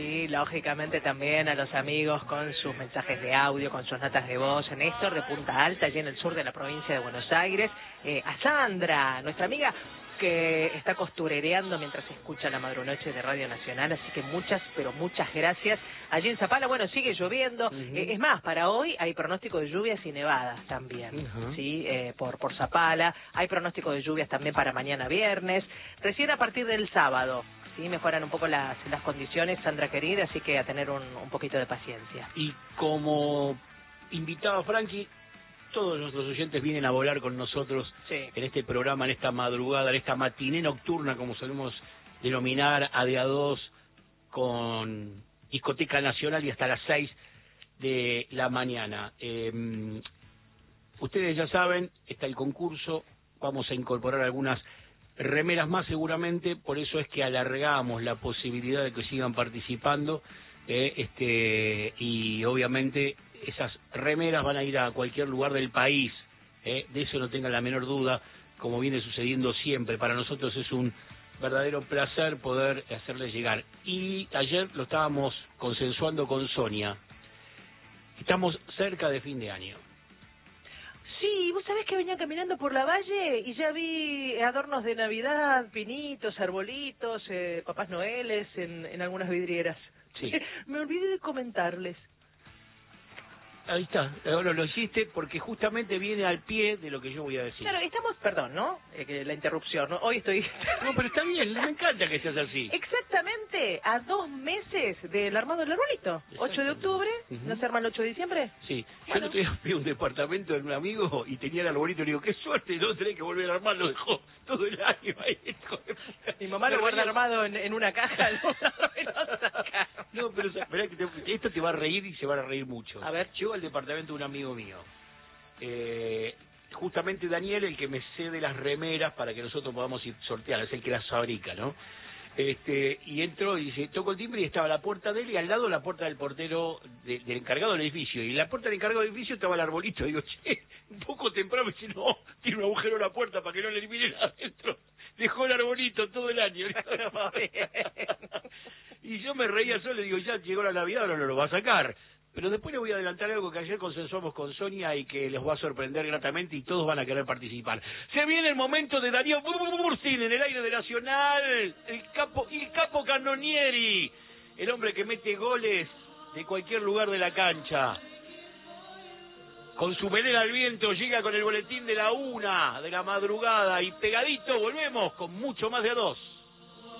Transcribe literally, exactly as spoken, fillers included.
Y lógicamente también a los amigos con sus mensajes de audio, con sus notas de voz. Néstor de Punta Alta, allí en el sur de la provincia de Buenos Aires. Eh, a Sandra, nuestra amiga que está costurereando mientras escucha la madrunoche de Radio Nacional, así que muchas, pero muchas gracias. Allí en Zapala, bueno, sigue lloviendo, uh-huh. eh, es más, para hoy hay pronóstico de lluvias y nevadas también, uh-huh. sí, eh, por, por Zapala, hay pronóstico de lluvias también para mañana viernes, recién a partir del sábado, sí, mejoran un poco las, las condiciones, Sandra querida, así que a tener un, un poquito de paciencia. Y como invitaba Frankie, todos nuestros oyentes vienen a volar con nosotros sí. en este programa, en esta madrugada, en esta matiné nocturna, como solemos denominar, a de a dos, con discoteca nacional y hasta las seis de la mañana. Eh, ustedes ya saben, está el concurso, vamos a incorporar algunas remeras más seguramente, por eso es que alargamos la posibilidad de que sigan participando, eh, este y obviamente esas remeras van a ir a cualquier lugar del país, ¿eh? De eso no tengan la menor duda, como viene sucediendo siempre. Para nosotros es un verdadero placer poder hacerles llegar. Y ayer lo estábamos consensuando con Sonia. Estamos cerca de fin de año. Sí, vos sabés que venía caminando por la valle y ya vi adornos de Navidad, pinitos, arbolitos, eh, papás noeles en, en algunas vidrieras. Sí. Me olvidé de comentarles. Ahí está, ahora lo hiciste porque justamente viene al pie de lo que yo voy a decir. Claro, estamos, perdón, ¿no? Eh, que la interrupción, ¿no? Hoy estoy... No, pero está bien, me encanta que seas así. Exactamente, a dos meses del armado del arbolito. ocho de octubre, uh-huh. ¿no se arma el ocho de diciembre? Sí, bueno. yo no fui a un departamento de un amigo y tenía el arbolito y le digo, qué suerte, no tenés que volver a armar, lo dejó todo el año ahí. Mi mamá lo guarda armado en, en una caja. No, pero esperá que te, esto te va a reír y se van a reír mucho. A ver. Llego al departamento de un amigo mío. Eh, justamente Daniel, el que me cede las remeras para que nosotros podamos ir sortear, es el que las fabrica, ¿no? Este, y entró y dice, tocó el timbre y estaba la puerta de él y al lado la puerta del portero de, del encargado del edificio. Y en la puerta del encargado del edificio estaba el arbolito. Digo, che, un poco temprano, me dice, no, tiene un agujero en la puerta para que no le eliminen adentro. Dejó el arbolito todo el año. Y yo me reía solo, le digo, ya llegó la Navidad, ahora no lo va a sacar. Pero después le voy a adelantar algo que ayer consensuamos con Sonia y que les va a sorprender gratamente y todos van a querer participar. Se viene el momento de Darío Bursin en el aire de Nacional, el capo, el capo Cannonieri, el hombre que mete goles de cualquier lugar de la cancha. Con su melena al viento llega con el boletín de la una de la madrugada y pegadito volvemos con mucho más de a dos.